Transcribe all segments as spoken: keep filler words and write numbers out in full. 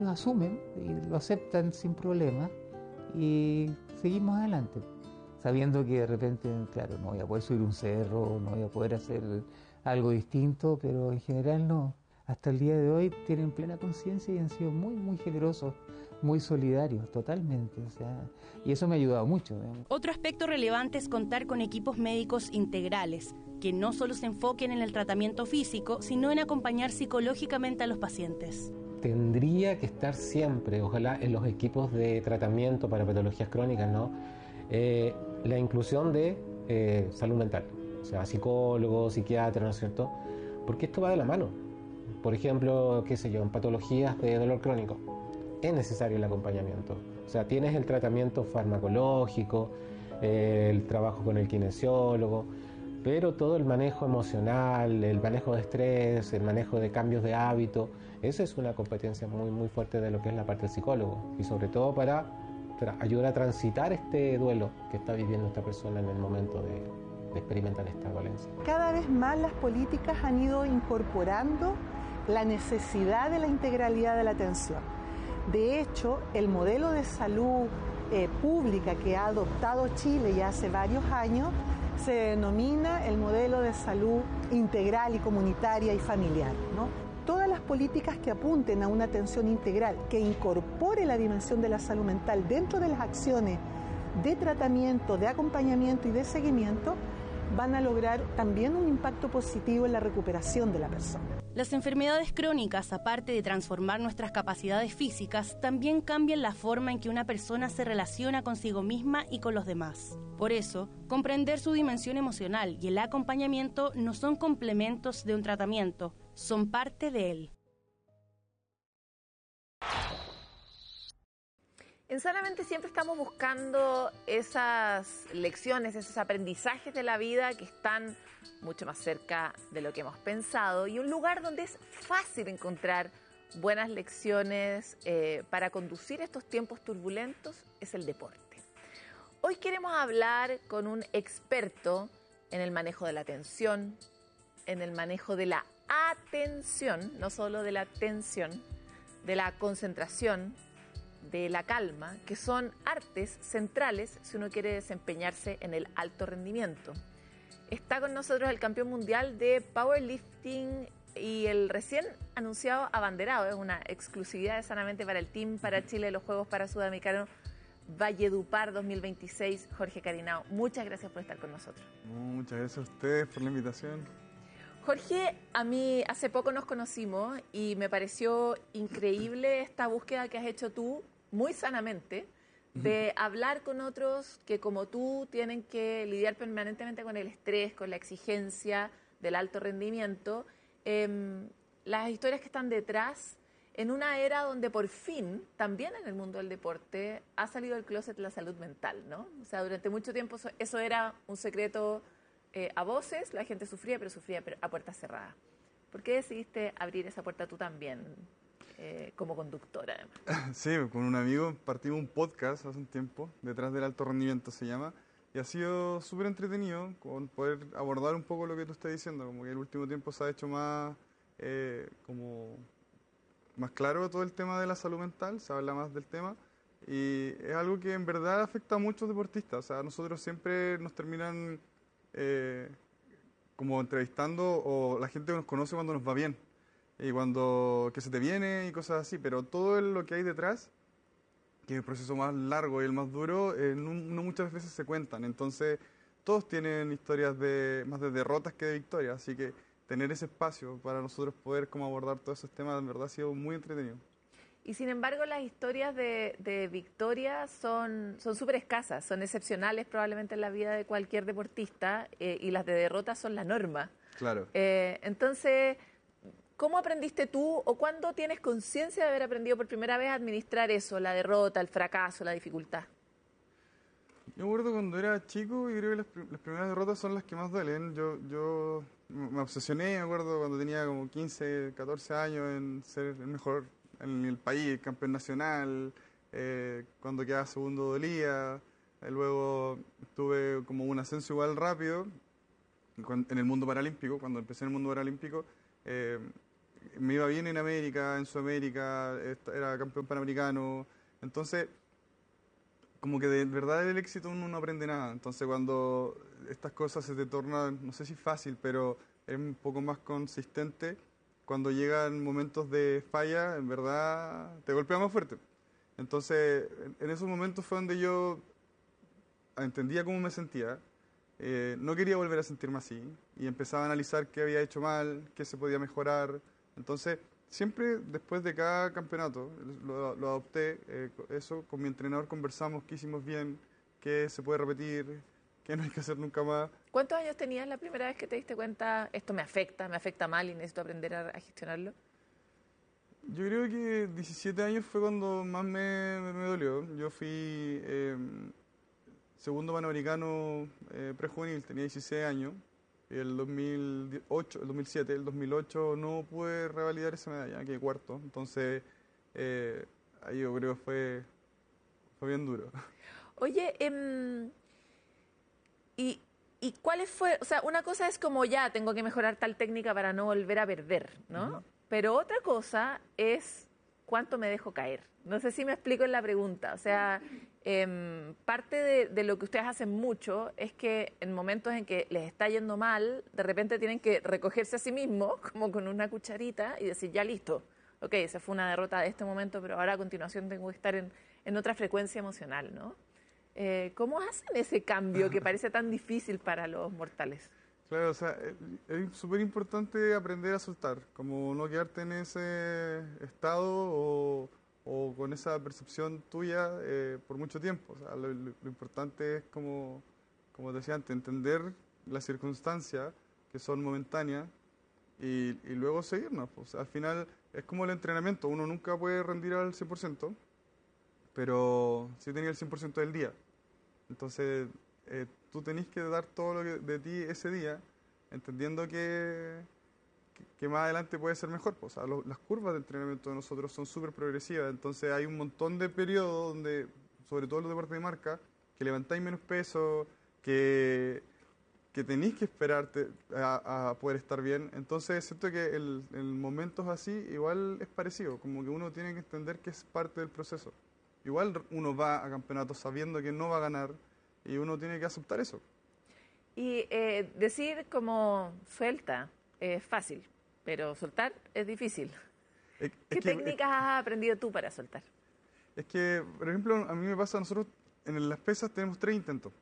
Lo asumen y lo aceptan sin problema y seguimos adelante, sabiendo que de repente, claro, no voy a poder subir un cerro, no voy a poder hacer algo distinto, pero en general no. Hasta el día de hoy tienen plena conciencia y han sido muy, muy generosos, muy solidarios, totalmente. O sea, y eso me ha ayudado mucho. ¿eh? Otro aspecto relevante es contar con equipos médicos integrales, que no solo se enfoquen en el tratamiento físico, sino en acompañar psicológicamente a los pacientes. Tendría que estar siempre, ojalá, en los equipos de tratamiento para patologías crónicas, ¿no? Eh, la inclusión de eh, salud mental, o sea, psicólogos, psiquiatras, ¿no es cierto? Porque esto va de la mano. Por ejemplo, qué sé yo, en patologías de dolor crónico, es necesario el acompañamiento. O sea, tienes el tratamiento farmacológico, eh, el trabajo con el kinesiólogo, pero todo el manejo emocional, el manejo de estrés, el manejo de cambios de hábito, esa es una competencia muy, muy fuerte de lo que es la parte del psicólogo, y sobre todo para ayudar a transitar este duelo que está viviendo esta persona en el momento de, de experimentar esta dolencia. Cada vez más las políticas han ido incorporando la necesidad de la integralidad de la atención. De hecho, el modelo de salud eh, pública que ha adoptado Chile ya hace varios años se denomina el modelo de salud integral y comunitaria y familiar, ¿no? Todas las políticas que apunten a una atención integral, que incorpore la dimensión de la salud mental dentro de las acciones de tratamiento, de acompañamiento y de seguimiento, van a lograr también un impacto positivo en la recuperación de la persona. Las enfermedades crónicas, aparte de transformar nuestras capacidades físicas, también cambian la forma en que una persona se relaciona consigo misma y con los demás. Por eso, comprender su dimensión emocional y el acompañamiento no son complementos de un tratamiento, son parte de él. En Sanamente siempre estamos buscando esas lecciones, esos aprendizajes de la vida que están mucho más cerca de lo que hemos pensado, y un lugar donde es fácil encontrar buenas lecciones eh, para conducir estos tiempos turbulentos es el deporte. Hoy queremos hablar con un experto en el manejo de la tensión, en el manejo de la atención, no solo de la tensión, de la concentración, de la calma, que son artes centrales si uno quiere desempeñarse en el alto rendimiento. Está con nosotros el campeón mundial de powerlifting y el recién anunciado abanderado, es una exclusividad de Sanamente para el Team para Chile de los Juegos para Sudamericanos Valledupar dos mil veintiséis, Jorge Carinao. Muchas gracias por estar con nosotros. No, muchas gracias a ustedes por la invitación. Jorge, a mí hace poco nos conocimos y me pareció increíble esta búsqueda que has hecho tú, muy sanamente, de hablar con otros que como tú tienen que lidiar permanentemente con el estrés, con la exigencia del alto rendimiento, eh, las historias que están detrás, en una era donde por fin, también en el mundo del deporte, ha salido del closet la salud mental, ¿no? O sea, durante mucho tiempo eso, eso era un secreto eh, a voces, la gente sufría, pero sufría a puertas cerradas. ¿Por qué decidiste abrir esa puerta tú también? Eh, como conductora, además. Sí, con un amigo partimos un podcast hace un tiempo, Detrás del Alto Rendimiento se llama, y ha sido súper entretenido con poder abordar un poco lo que tú estás diciendo, como que el último tiempo se ha hecho más, eh, como, más claro todo el tema de la salud mental, se habla más del tema, y es algo que en verdad afecta a muchos deportistas. O sea, nosotros siempre nos terminan eh, como entrevistando, o la gente nos conoce cuando nos va bien, y cuando que se te viene y cosas así, pero todo lo que hay detrás, que es el proceso más largo y el más duro, eh, no, no muchas veces se cuentan. Entonces todos tienen historias de más de derrotas que de victorias, así que tener ese espacio para nosotros poder como abordar todos esos temas, en verdad ha sido muy entretenido. Y sin embargo las historias de, de victoria son son súper escasas, son excepcionales probablemente en la vida de cualquier deportista, eh, y las de derrota son la norma. Claro. Eh, entonces, ¿cómo aprendiste tú o cuándo tienes conciencia de haber aprendido por primera vez a administrar eso, la derrota, el fracaso, la dificultad? Yo me acuerdo cuando era chico y creo que las, las primeras derrotas son las que más duelen. Yo, yo me obsesioné, me acuerdo cuando tenía como quince, catorce años en ser el mejor en el país, el campeón nacional, eh, cuando quedaba segundo dolía, eh, luego tuve como un ascenso igual rápido en el mundo paralímpico, cuando empecé en el mundo paralímpico. Eh, me iba bien en América, en Sudamérica, era campeón panamericano. Entonces, como que de verdad del éxito uno no aprende nada. Entonces, cuando estas cosas se te tornan, no sé si fácil, pero es un poco más consistente, cuando llegan momentos de falla, en verdad te golpea más fuerte. Entonces, en, en esos momentos fue donde yo entendía cómo me sentía. Eh, no quería volver a sentirme así y empezaba a analizar qué había hecho mal, qué se podía mejorar. Entonces, siempre después de cada campeonato, lo, lo adopté, eh, eso, con mi entrenador conversamos qué hicimos bien, qué se puede repetir, qué no hay que hacer nunca más. ¿Cuántos años tenías la primera vez que te diste cuenta, esto me afecta, me afecta mal y necesito aprender a, a gestionarlo? Yo creo que diecisiete años fue cuando más me, me dolió. Yo fui eh, segundo panamericano eh, prejuvenil, tenía dieciséis años. El dos mil ocho, el dos mil siete, el dos mil ocho no pude revalidar esa medalla, quedé cuarto. Entonces, eh, ahí yo creo que fue, fue bien duro. Oye, eh, y, ¿y cuáles fue? O sea, una cosa es como ya, tengo que mejorar tal técnica para no volver a perder, ¿no? Uh-huh. Pero otra cosa es cuánto me dejo caer. No sé si me explico en la pregunta. O sea, eh, parte de, de lo que ustedes hacen mucho es que en momentos en que les está yendo mal, de repente tienen que recogerse a sí mismos, como con una cucharita, y decir, ya listo, ok, esa fue una derrota de este momento, pero ahora a continuación tengo que estar en, en otra frecuencia emocional, ¿no? Eh, ¿Cómo hacen ese cambio que parece tan difícil para los mortales? Claro, o sea, es súper importante aprender a soltar, como no quedarte en ese estado o, o con esa percepción tuya eh, por mucho tiempo. O sea, lo, lo, lo importante es, como, como te decía antes, entender las circunstancias que son momentáneas y, y luego seguirnos. Pues, al final es como el entrenamiento, uno nunca puede rendir al cien por ciento, pero sí tenía el cien por ciento del día. Entonces, eh, tú tenés que dar todo lo que de ti ese día, entendiendo que, que, que más adelante puede ser mejor. Pues, o sea, lo, las curvas de entrenamiento de nosotros son súper progresivas, entonces hay un montón de periodos donde, sobre todo en los deportes de marca, que levantáis menos peso, que, que tenéis que esperarte a, a poder estar bien. Entonces, siento que el, en momentos así igual es parecido, como que uno tiene que entender que es parte del proceso. Igual uno va a campeonatos sabiendo que no va a ganar y uno tiene que aceptar eso. Y eh, decir como suelta es fácil, pero soltar es difícil. Es, ¿Qué es técnicas que, has aprendido tú para soltar? Es que, por ejemplo, a mí me pasa, nosotros en las pesas tenemos tres intentos.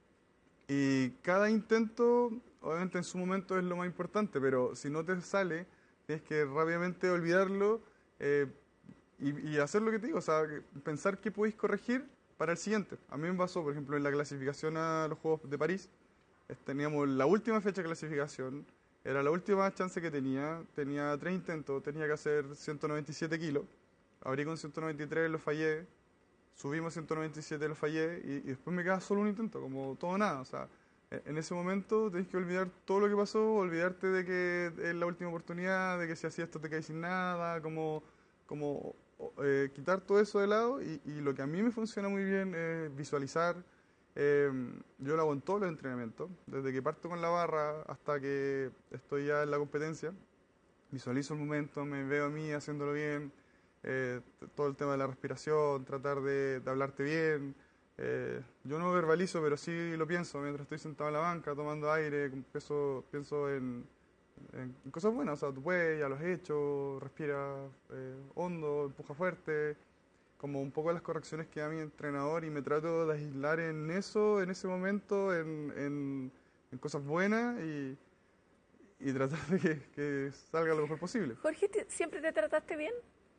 Y cada intento, obviamente en su momento es lo más importante, pero si no te sale, tienes que rápidamente olvidarlo eh, y, y hacer lo que te digo, o sea, pensar qué podéis corregir para el siguiente. A mí me pasó, por ejemplo, en la clasificación a los Juegos de París, teníamos la última fecha de clasificación, era la última chance que tenía, tenía tres intentos, tenía que hacer ciento noventa y siete kilos, abrí con ciento noventa y tres, lo fallé, subimos a ciento noventa y siete, lo fallé, y, y después me queda solo un intento, como todo o nada, o sea, en ese momento tenés que olvidar todo lo que pasó, olvidarte de que es la última oportunidad, de que si hacías esto te caes sin nada, como, como eh, quitar todo eso de lado, y, y lo que a mí me funciona muy bien es visualizar. Eh, yo lo hago en todos los entrenamientos, desde que parto con la barra hasta que estoy ya en la competencia, visualizo el momento, me veo a mí haciéndolo bien, eh, todo el tema de la respiración, tratar de, de hablarte bien. Eh, yo no verbalizo, pero sí lo pienso mientras estoy sentado en la banca tomando aire, pienso, pienso en, en, en cosas buenas, o sea, tú puedes, ya lo has hecho, respira eh, hondo, empuja fuerte, como un poco las correcciones que da mi entrenador, y me trato de aislar en eso, en ese momento, en, en, en cosas buenas y, y tratar de que, que salga lo mejor posible. Jorge, ¿siempre te trataste bien?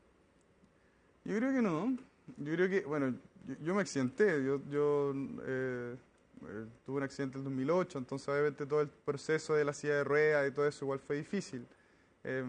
Yo creo que no. Yo creo que, bueno, yo, yo me accidenté. Yo, yo eh, eh, tuve un accidente en el dos mil ocho, entonces obviamente todo el proceso de la silla de ruedas y todo eso igual fue difícil. Eh,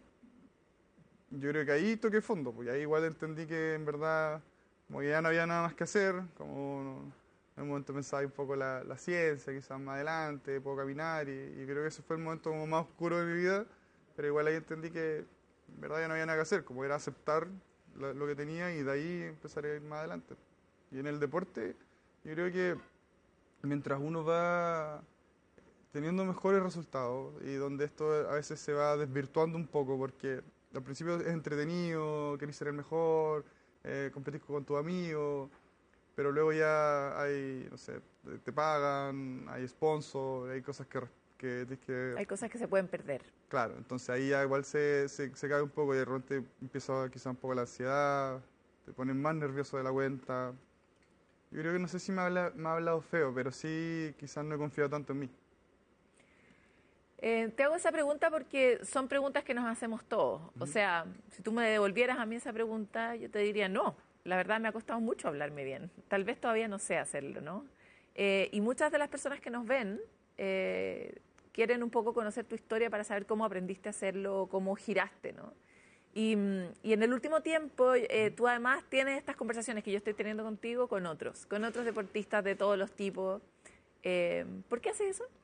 Yo creo que ahí toqué fondo, porque ahí igual entendí que en verdad como que ya no había nada más que hacer, como en un momento pensaba un poco la, la ciencia, quizás más adelante, puedo caminar, y, y creo que ese fue el momento como más oscuro de mi vida, pero igual ahí entendí que en verdad ya no había nada que hacer, como era aceptar lo, lo que tenía y de ahí empezar a ir más adelante. Y en el deporte yo creo que mientras uno va teniendo mejores resultados y donde esto a veces se va desvirtuando un poco porque al principio es entretenido, querés ser el mejor, eh, competís con tu amigo, pero luego ya hay, no sé, te, te pagan, hay sponsor, hay cosas que, que tienes que... Hay cosas que se pueden perder. Claro, entonces ahí ya igual se, se, se cae un poco y de repente empieza quizá un poco la ansiedad, te pones más nervioso de la cuenta. Yo creo que no sé si me ha, habla, me ha hablado feo, pero sí quizás no he confiado tanto en mí. Eh, te hago esa pregunta porque son preguntas que nos hacemos todos. Uh-huh. O sea, si tú me devolvieras a mí esa pregunta, yo te diría no. La verdad me ha costado mucho hablarme bien. Tal vez todavía no sé hacerlo, ¿no? Eh, y muchas de las personas que nos ven eh, quieren un poco conocer tu historia para saber cómo aprendiste a hacerlo, cómo giraste, ¿no? Y, y en el último tiempo eh, tú además tienes estas conversaciones que yo estoy teniendo contigo con otros, con otros deportistas de todos los tipos. Eh, ¿Por qué haces eso?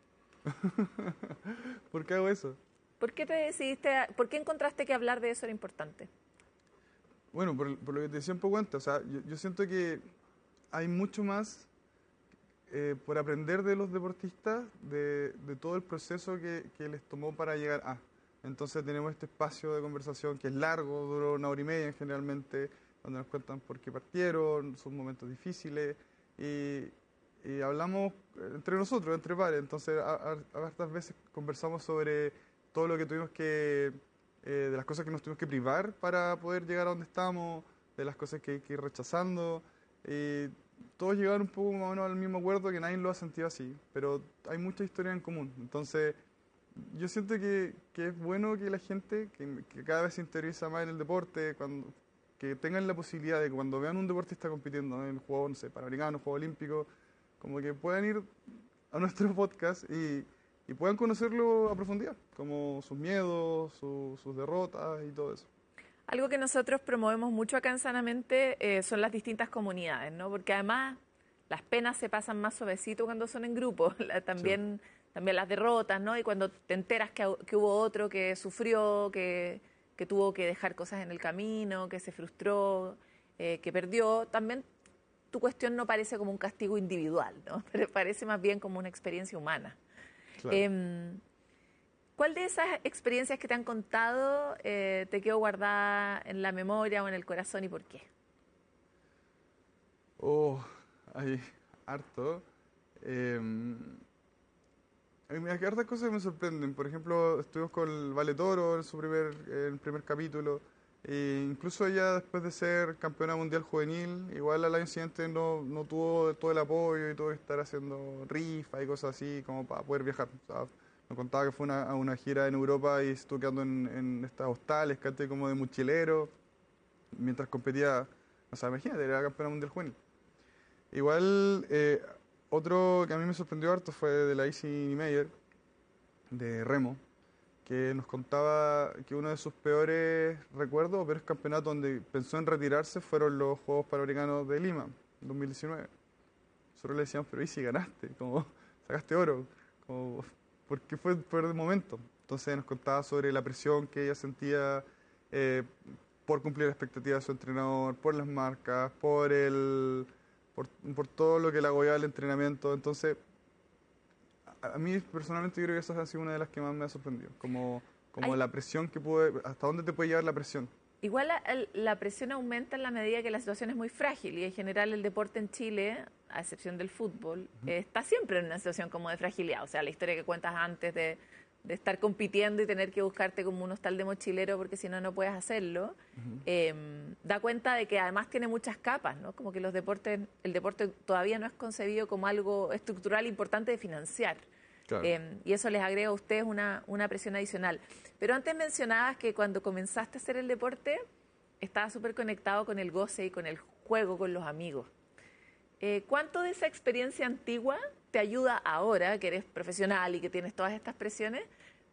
¿Por qué hago eso? ¿Por qué te decidiste, a, por qué encontraste que hablar de eso era importante? Bueno, por, por lo que te decía un poco antes, o sea, yo, yo siento que hay mucho más eh, por aprender de los deportistas, de, de todo el proceso que, que les tomó para llegar a. Entonces tenemos este espacio de conversación que es largo, duró una hora y media generalmente, donde nos cuentan por qué partieron, sus momentos difíciles, y, y hablamos entre nosotros, entre pares. Entonces a, a, a estas veces conversamos sobre todo lo que tuvimos que, eh, de las cosas que nos tuvimos que privar para poder llegar a donde estamos, de las cosas que hay que ir rechazando, y todos llegaron un poco más o menos al mismo acuerdo, que nadie lo ha sentido así, pero hay mucha historia en común. Entonces yo siento que, que es bueno que la gente, que, que cada vez se interioriza más en el deporte, cuando, que tengan la posibilidad de que cuando vean un deportista compitiendo, ¿no?, en juegos, no sé, panamericanos, Juegos Olímpicos, como que puedan ir a nuestro podcast y, y puedan conocerlo a profundidad, como sus miedos, su, sus derrotas y todo eso. Algo que nosotros promovemos mucho acá en Sanamente eh, son las distintas comunidades, ¿no? Porque además las penas se pasan más suavecito cuando son en grupo, también... Sí. También las derrotas, ¿no? Y cuando te enteras que, que hubo otro que sufrió, que, que tuvo que dejar cosas en el camino, que se frustró, eh, que perdió, también tu cuestión no parece como un castigo individual, ¿no? Pero parece más bien como una experiencia humana. Claro. Eh, ¿Cuál de esas experiencias que te han contado eh, te quedó guardada en la memoria o en el corazón y por qué? Oh, hay harto. Eh, Hay hartas cosas que me sorprenden. Por ejemplo, estuvimos con el Vale Toro en su primer, en el primer capítulo. E incluso ella, después de ser campeona mundial juvenil, igual al año siguiente no, no tuvo todo el apoyo y tuvo que estar haciendo rifa y cosas así como para poder viajar. O sea, me contaba que fue una, a una gira en Europa y estuvo quedando en, en estas hostales, casi como de mochilero, mientras competía. O sea, imagínate, era campeona mundial juvenil. Igual... Eh, Otro que a mí me sorprendió harto fue de la Isi Niemeyer, de remo, que nos contaba que uno de sus peores recuerdos, o peores campeonatos donde pensó en retirarse, fueron los Juegos Panamericanos de Lima, en dos mil diecinueve. Nosotros le decíamos, pero Isi, ganaste, como sacaste oro, como, ¿por qué fue por el momento? Entonces nos contaba sobre la presión que ella sentía eh, por cumplir la expectativa de su entrenador, por las marcas, por el... Por, por todo lo que le agobiaba el entrenamiento. Entonces, a, a mí personalmente yo creo que esa ha sido una de las que más me ha sorprendido, como, como la presión que puede, hasta dónde te puede llevar la presión. Igual la, la presión aumenta en la medida que la situación es muy frágil, y en general el deporte en Chile, a excepción del fútbol, uh-huh. eh, está siempre en una situación como de fragilidad. O sea, la historia que cuentas antes de, de estar compitiendo y tener que buscarte como un hostal de mochilero porque si no, no puedes hacerlo, uh-huh. eh, da cuenta de que además tiene muchas capas, ¿no? Como que los deportes, el deporte todavía no es concebido como algo estructural importante de financiar. Claro. Eh, y eso les agrega a ustedes una, una presión adicional. Pero antes mencionabas que cuando comenzaste a hacer el deporte, estabas súper conectado con el goce y con el juego con los amigos. Eh, ¿Cuánto de esa experiencia antigua te ayuda ahora, que eres profesional y que tienes todas estas presiones,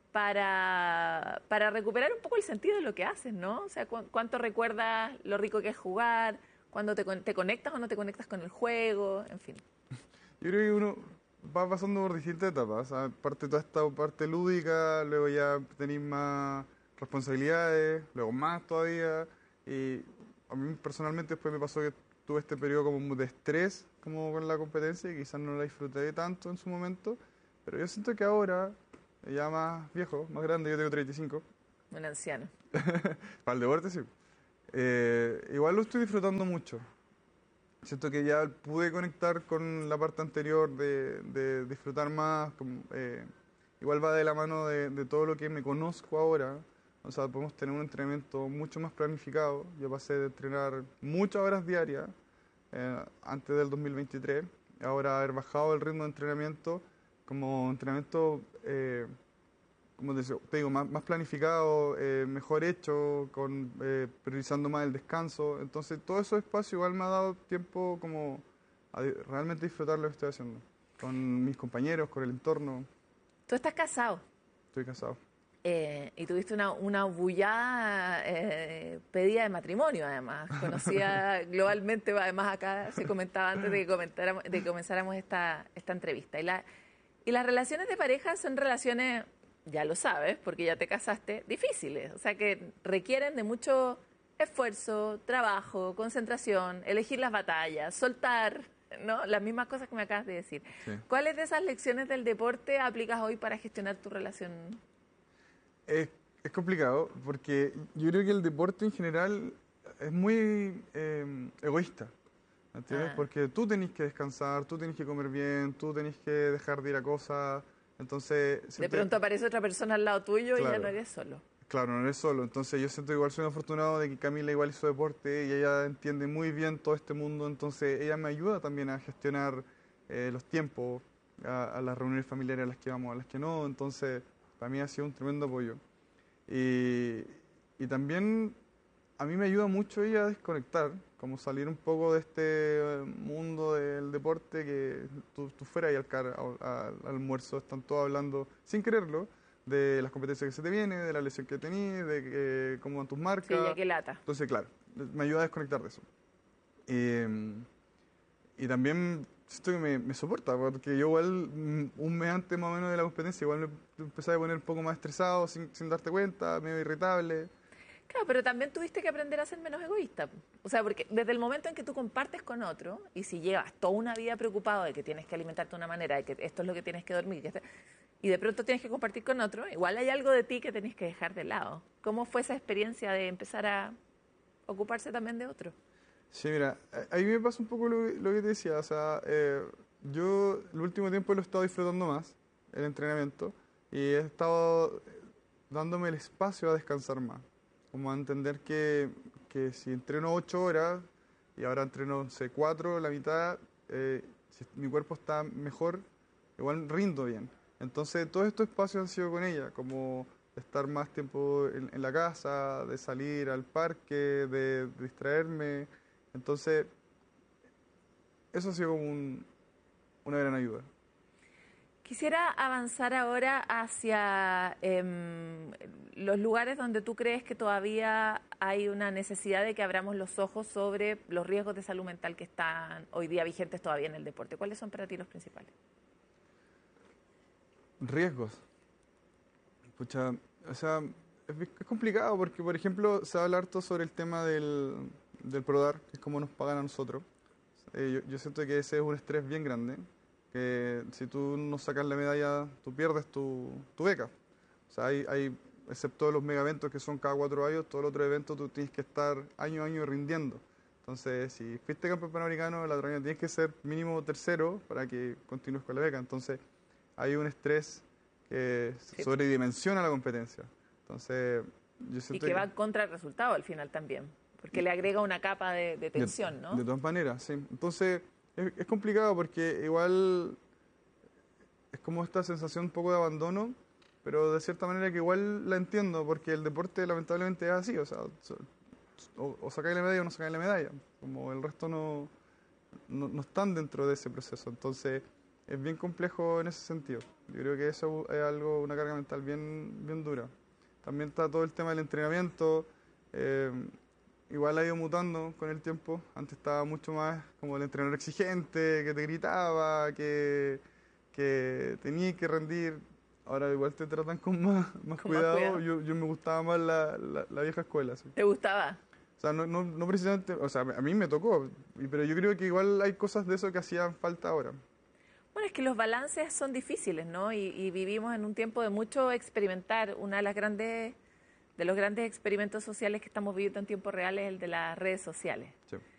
para, para recuperar un poco el sentido de lo que haces, ¿no? O sea, ¿cu ¿cuánto recuerdas lo rico que es jugar? ¿Cuándo te, te conectas o no te conectas con el juego? En fin. Yo creo que uno va pasando por distintas etapas. ¿Sabes? Parte toda esta parte lúdica, luego ya tenéis más responsabilidades, luego más todavía. Y a mí personalmente después me pasó que tuve este periodo como de estrés como con la competencia y quizás no la disfruté tanto en su momento, pero yo siento que ahora, ya más viejo, más grande, yo tengo treinta y cinco, Un anciano. Para el deporte, sí. Eh, igual lo estoy disfrutando mucho. Siento que ya pude conectar con la parte anterior de, de disfrutar más. Como, eh, igual va de la mano de, de todo lo que me conozco ahora. O sea, podemos tener un entrenamiento mucho más planificado. Yo pasé de entrenar muchas horas diarias eh, antes del dos mil veintitrés. Ahora haber bajado el ritmo de entrenamiento como entrenamiento, eh, como te digo, te digo, más, más planificado, eh, mejor hecho, con, eh, priorizando más el descanso. Entonces, todo esos espacios igual me ha dado tiempo como a di- realmente disfrutar lo que estoy haciendo. Con mis compañeros, con el entorno. Tú estás casado. Estoy casado. Eh, y tuviste una, una bullada eh, pedida de matrimonio, además, conocida globalmente, además acá se comentaba antes de que, comentáramos, de que comenzáramos esta, esta entrevista. Y, la, y las relaciones de pareja son relaciones, ya lo sabes, porque ya te casaste, difíciles, o sea que requieren de mucho esfuerzo, trabajo, concentración, elegir las batallas, soltar, ¿no? Las mismas cosas que me acabas de decir. Sí. ¿Cuáles de esas lecciones del deporte aplicas hoy para gestionar tu relación? Es, es complicado porque yo creo que el deporte en general es muy eh, egoísta, ¿me entiendes? Ah. Porque tú tenés que descansar, tú tenés que comer bien, tú tenés que dejar de ir a cosas, entonces... De siento- pronto aparece otra persona al lado tuyo y ya Claro. no eres solo. Claro, no eres solo, entonces yo siento que igual soy afortunado de que Camila igual hizo deporte y ella entiende muy bien todo este mundo, entonces ella me ayuda también a gestionar eh, los tiempos, a, a las reuniones familiares a las que vamos, a las que no, entonces para mí ha sido un tremendo apoyo. Y, y también a mí me ayuda mucho ella a desconectar, como salir un poco de este eh, mundo del deporte que tú, tú fueras y al, car- al, al almuerzo están todos hablando, sin quererlo, de las competencias que se te vienen, de la lesión que tenés, de eh, cómo van tus marcas. Sí, ya que lata. Entonces, claro, me ayuda a desconectar de eso. Eh, y también siento que me, me soporta, porque yo igual mm, un mes antes más o menos de la competencia, igual me empecé a poner un poco más estresado, sin, sin darte cuenta, medio irritable. Claro, pero también tuviste que aprender a ser menos egoísta. O sea, porque desde el momento en que tú compartes con otro, y si llevas toda una vida preocupado de que tienes que alimentarte de una manera, de que esto es lo que tienes que dormir, que este- y de pronto tienes que compartir con otro, igual hay algo de ti que tenés que dejar de lado. ¿Cómo fue esa experiencia de empezar a ocuparse también de otro? Sí, mira, a- ahí me pasa un poco lo, lo que te decía, o sea, eh, yo el último tiempo lo he estado disfrutando más, el entrenamiento, y he estado dándome el espacio a descansar más, como a entender que, que si entreno ocho horas y ahora entreno, no sé, cuatro, la mitad, eh, si mi cuerpo está mejor, igual rindo bien. Entonces, todos estos espacios han sido con ella, como de estar más tiempo en, en la casa, de salir al parque, de, de distraerme. Entonces, eso ha sido como un- una gran ayuda. Quisiera avanzar ahora hacia em, los lugares donde tú crees que todavía hay una necesidad de que abramos los ojos sobre los riesgos de salud mental que están hoy día vigentes todavía en el deporte. ¿Cuáles son para ti los principales? Riesgos. Pucha, o sea, es, es complicado porque, por ejemplo, se habla harto sobre el tema del, del PRODAR, que es como nos pagan a nosotros. Eh, yo, yo siento que ese es un estrés bien grande, que si tú no sacas la medalla, tú pierdes tu, tu beca. O sea, hay, hay, excepto los mega eventos que son cada cuatro años, todos los otros eventos tú tienes que estar año a año rindiendo. Entonces, si fuiste campeón panamericano, el otro año tienes que ser mínimo tercero para que continúes con la beca. Entonces, hay un estrés que Sí. sobredimensiona la competencia. Entonces, yo Y siento que va contra el resultado al final también, porque le agrega una capa de, de tensión, de, ¿no? de todas maneras, sí. Entonces, es, es complicado porque igual es como esta sensación un poco de abandono, pero de cierta manera que igual la entiendo, porque el deporte lamentablemente es así, o sea, so- o, o sacáis la medalla o no sacáis la medalla, como el resto no, no, no están dentro de ese proceso, entonces es bien complejo en ese sentido. Yo creo que eso es algo, una carga mental bien, bien dura. También está todo el tema del entrenamiento, eh, igual ha ido mutando con el tiempo. Antes estaba mucho más como el entrenador exigente, que te gritaba, que, que tenías que rendir. Ahora igual te tratan con más, más Con más cuidado. cuidado. Yo, yo me gustaba más la, la, la vieja escuela. Sí. ¿Te gustaba? O sea, no, no, no precisamente, o sea, a mí me tocó, y- pero yo creo que igual hay cosas de eso que hacían falta ahora. Bueno, es que los balances son difíciles, ¿no? Y, y vivimos en un tiempo de mucho experimentar. Una de las grandes de los grandes experimentos sociales que estamos viviendo en tiempo real es el de las redes sociales. Sí.